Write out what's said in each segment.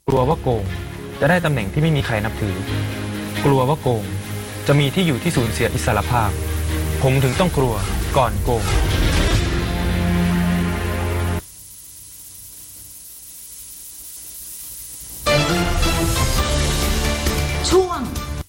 กลัวว่าโกงจะได้ตำแหน่งที่ไม่มีใครนับถือ กลัวว่าโกงจะมีที่อยู่ที่สูญเสียอิสรภาพผมถึงต้องกลัวก่อนโกงช่วง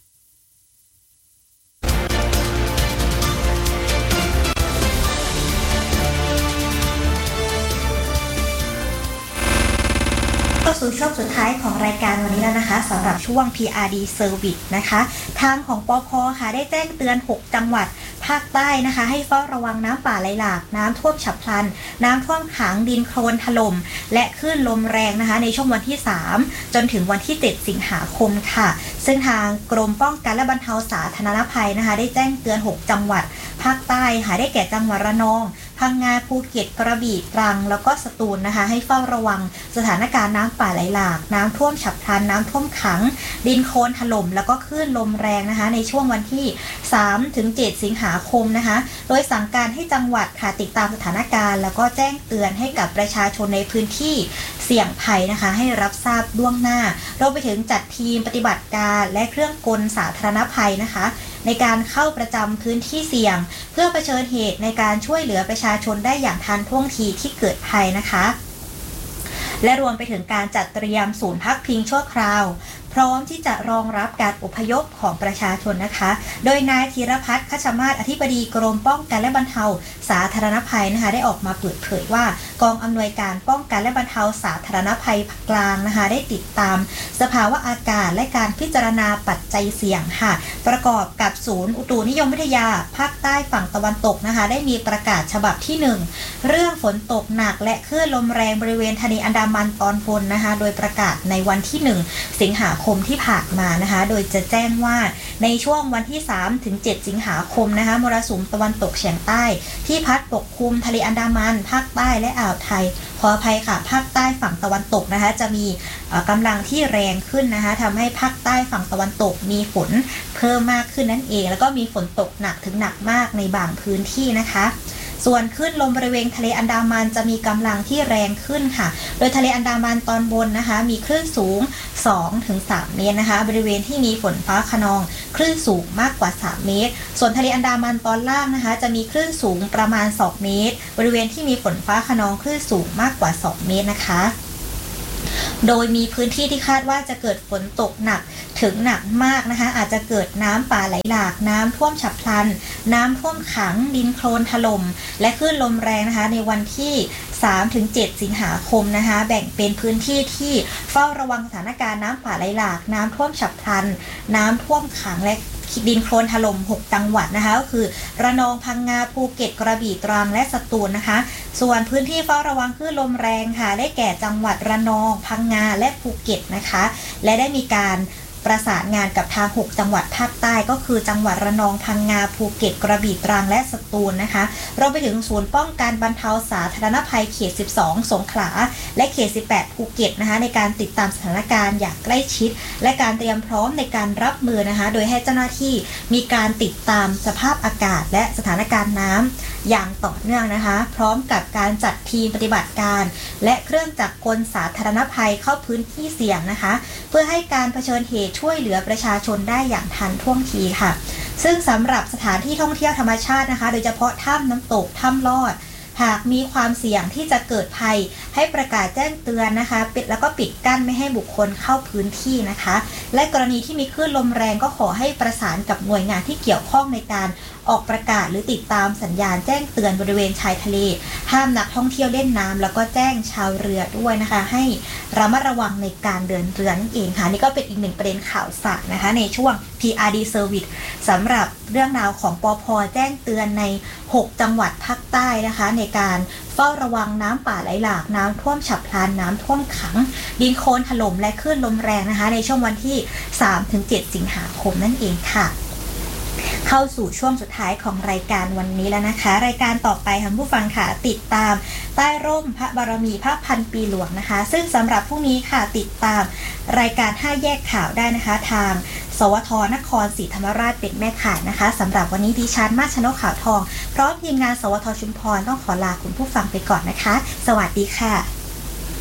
สู่ช่วงสุดท้ายของรายการวันนี้แล้วนะคะสำหรับช่วง PRD Service นะคะทางของปภ.ค่ะได้แจ้งเตือน6จังหวัดภาคใต้นะคะให้เฝ้าระวังน้ำป่าไหลหลากน้ำท่วมฉับพลันน้ำท่วมขังดินโคลนถล่มและคลื่นลมแรงนะคะในช่วงวันที่3จนถึงวันที่7สิงหาคมค่ะซึ่งทางกรมป้องกันและบรรเทาสาธารณภัยนะคะได้แจ้งเตือน6จังหวัดภาคใต้ค่ะได้แก่จังหวัดระนองพังงาภูเก็ตกระบี่ตรังแล้วก็สตูลนะคะให้เฝ้าระวังสถานการณ์น้ำป่าไหลหลากน้ำท่วมฉับพลันน้ำท่วมขังดินโคลนถล่มแล้วก็คลื่นลมแรงนะคะในช่วงวันที่3ถึง7สิงหาคมนะคะโดยสั่งการให้จังหวัดค่ะติดตามสถานการณ์แล้วก็แจ้งเตือนให้กับประชาชนในพื้นที่เสี่ยงภัยนะคะให้รับทราบล่วงหน้ารวมไปถึงจัดทีมปฏิบัติการและเครื่องกลสาธารณภัยนะคะในการเข้าประจำพื้นที่เสี่ยงเพื่อเผชิญเหตุในการช่วยเหลือประชาชนได้อย่างทันท่วงทีที่เกิดภัยนะคะและรวมไปถึงการจัดเตรียมศูนย์พักพิงชั่วคราวพร้อมที่จะรองรับการอพยพของประชาชนนะคะโดยนายธีรพัฒน์ คัชมาศอธิบดีกรมป้องกันและบรรเทาสาธารณภัยนะคะได้ออกมาเปิดเผยว่ากองอำนวยการป้องกันและบรรเทาสาธารณภัยภาคกลางนะคะได้ติดตามสภาวะอากาศและการพิจารณาปัจจัยเสี่ยงค่ะประกอบกับศูนย์อุตุนิยมวิทยาภาคใต้ฝั่งตะวันตกนะคะได้มีประกาศฉบับที่1เรื่องฝนตกหนักและคลื่นลมแรงบริเวณทะเลอันดามันตอนบนนะคะโดยประกาศในวันที่1สิงหาคมที่ผ่านมานะคะโดยจะแจ้งว่าในช่วงวันที่3ถึง7สิงหาคมนะคะมรสุมตะวันตกเฉียงใต้ที่พัดปกคลุมทะเลอันดามันภาคใต้และอ่าวไทยขออภัยค่ะภาคใต้ฝั่งตะวันตกนะคะจะมีกำลังที่แรงขึ้นนะคะทำให้ภาคใต้ฝั่งตะวันตกมีฝนเพิ่มมากขึ้นนั่นเองแล้วก็มีฝนตกหนักถึงหนักมากในบางพื้นที่นะคะส่วนคลื่นลมบริเวณทะเลอันดามันจะมีกำลังที่แรงขึ้นค่ะโดยทะเลอันดามันตอนบนนะคะมีคลื่นสูง 2-3 เมตรนะคะบริเวณที่มีฝนฟ้าคะนองคลื่นสูงมากกว่า3เมตรส่วนทะเลอันดามันตอนล่างนะคะจะมีคลื่นสูงประมาณ2เมตรบริเวณที่มีฝนฟ้าคะนองคลื่นสูงมากกว่า2เมตรนะคะโดยมีพื้นที่ที่คาดว่าจะเกิดฝนตกหนักถึงหนักมากนะคะอาจจะเกิดน้ำป่าไหลหลากน้ำท่วมฉับพลันน้ำท่วมขังดินโคลนถล่มและคลื่นลมแรงนะคะในวันที่3ถึง7สิงหาคมนะคะแบ่งเป็นพื้นที่ที่เฝ้าระวังสถานการณ์น้ำป่าไหลหลากน้ำท่วมฉับพลันน้ำท่วมขังและดินโคลนถล่ม6จังหวัดนะคะก็คือระนองพังงาภูเก็ตกระบี่ตรังและสตูลนะคะส่วนพื้นที่เฝ้าระวังคลื่นลมแรงค่ะได้แก่จังหวัดระนองพังงาและภูเก็ตนะคะและได้มีการประสานงานกับทาง6จังหวัดภาคใต้ก็คือจังหวัดระนองพังงาภูเก็ตกระบี่ตรังและสตูลนะคะรวมไปถึงศูนย์ป้องกันบรรเทาสาธารณภัยเขต12สงขลาและเขต18ภูเก็ตนะคะในการติดตามสถานการณ์อย่างใกล้ชิดและการเตรียมพร้อมในการรับมือนะคะโดยให้เจ้าหน้าที่มีการติดตามสภาพอากาศและสถานการณ์น้ำอย่างต่อเนื่องนะคะพร้อมกับการจัดทีมปฏิบัติการและเครื่องจักรกลสาธารณภัยเข้าพื้นที่เสี่ยงนะคะเพื่อให้การเผชิญเหตุช่วยเหลือประชาชนได้อย่างทันท่วงทีค่ะซึ่งสำหรับสถานที่ท่องเที่ยวธรรมชาตินะคะโดยเฉพาะถ้ำน้ำตกถ้ำลอดหากมีความเสี่ยงที่จะเกิดภัยให้ประกาศแจ้งเตือนนะคะปิดแล้วก็ปิดกั้นไม่ให้บุคคลเข้าพื้นที่นะคะและกรณีที่มีคลื่นลมแรงก็ขอให้ประสานกับหน่วยงานที่เกี่ยวข้องในการออกประกาศหรือติดตามสัญญาณแจ้งเตือนบริเวณชายทะเลห้ามนักท่องเที่ยวเล่นน้ำแล้วก็แจ้งชาวเรือด้วยนะคะให้ระมัดระวังในการเดินเรือนั่นเองค่ะนี่ก็เป็นอีกหนึ่งประเด็นข่าวสารนะคะในช่วง PRD Service สำหรับเรื่องราวของปภ.แจ้งเตือนใน6จังหวัดภาคใต้นะคะในการเฝ้าระวังน้ำป่าไหลหลากน้ำท่วมฉับพลันน้ำท่วมขังดินโคลนถล่มและคลื่นลมแรงนะคะในช่วงวันที่3ถึง7สิงหาคมนั่นเองค่ะเข้าสู่ช่วงสุดท้ายของรายการวันนี้แล้วนะคะรายการต่อไปท่านผู้ฟังค่ะติดตามใต้ร่มพระบารมีพระพันปีหลวงนะคะซึ่งสำหรับพรุ่งนี้ค่ะติดตามรายการ5แยกข่าวได้นะคะทางสวทนครศรีธรรมราชเป็นแม่ข่ายนะคะสำหรับวันนี้ดิฉันมาชนกขาวทองพร้อมทีมงานสวทชุมพรต้องขอลาคุณผู้ฟังไปก่อนนะคะสวัสดีค่ะ